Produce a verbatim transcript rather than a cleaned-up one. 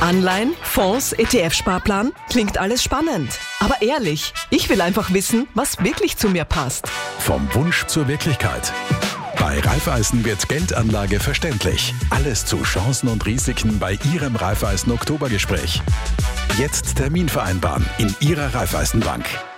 Anleihen, Fonds, E T F-Sparplan? Klingt alles spannend. Aber ehrlich, ich will einfach wissen, was wirklich zu mir passt. Vom Wunsch zur Wirklichkeit. Bei Raiffeisen wird Geldanlage verständlich. Alles zu Chancen und Risiken bei Ihrem Raiffeisen Oktobergespräch. Jetzt Termin vereinbaren in Ihrer Raiffeisenbank.